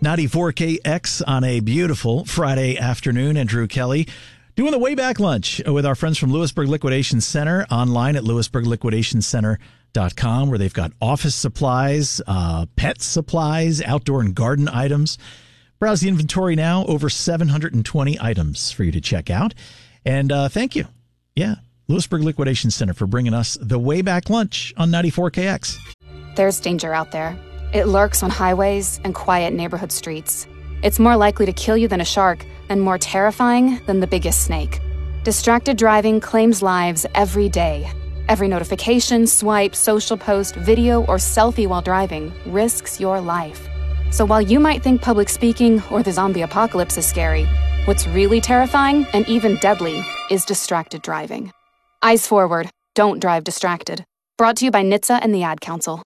94KX on a beautiful Friday afternoon. Andrew Kelly doing the Wayback Lunch with our friends from Lewisburg Liquidation Center, online at lewisburgliquidationcenter.com, where they've got office supplies, pet supplies, outdoor and garden items. Browse the inventory now, over 720 items for you to check out. And thank you. Yeah, Lewisburg Liquidation Center for bringing us the Wayback Lunch on 94KX. There's danger out there. It lurks on highways and quiet neighborhood streets. It's more likely to kill you than a shark and more terrifying than the biggest snake. Distracted driving claims lives every day. Every notification, swipe, social post, video, or selfie while driving risks your life. So while you might think public speaking or the zombie apocalypse is scary, what's really terrifying and even deadly is distracted driving. Eyes forward. Don't drive distracted. Brought to you by NHTSA and the Ad Council.